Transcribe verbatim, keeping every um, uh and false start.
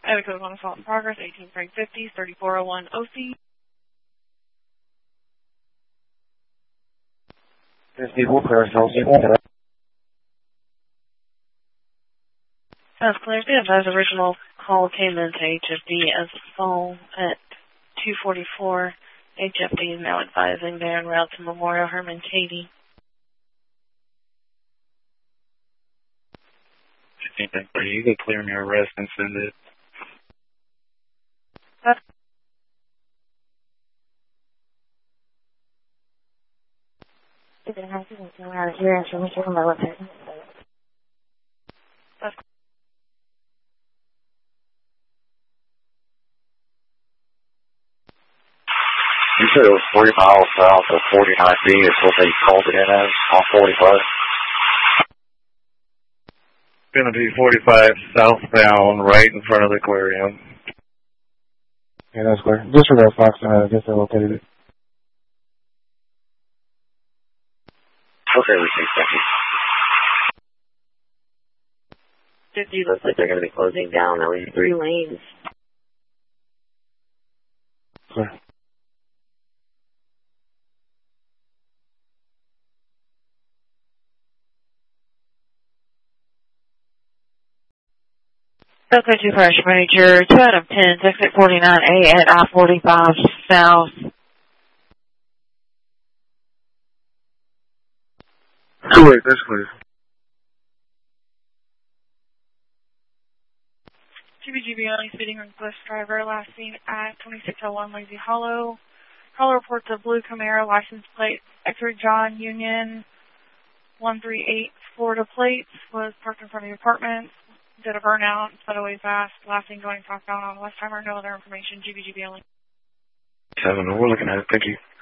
I have a code one assault in progress, eighteen Frank fifty, thirty-four oh one O C. fifty-four, clear ourselves. That's clear. The advised original call came into H F D as a phone at two forty-four. H F D is now advising they're en route to Memorial Herman Katie. fifteen Frank thirty, you could clear me arrest and send it. That's That's You said it was three miles south of forty-nine B is what they called it in as on forty-five. It's going to be forty-five southbound right in front of the aquarium. Yeah, that's clear. Disregard Fox, I guess they're located. Okay, received, thank you. fifty looks like they're going to be closing down at least three lanes. Clear. Okay, two Fresh Major, two out of ten, exit forty-nine A at I forty-five South. Correct, that's clear. G B G B only speeding request driver, last seen at twenty-six oh one Lazy Hollow. Caller reports a blue Camaro license plate, X-ray John Union one three eight Florida plates, was parked in front of the apartment. Did a burnout, sped away fast, last thing going southbound on Westheimer, no other information, G B G B only. Seven, we're looking at it, thank you.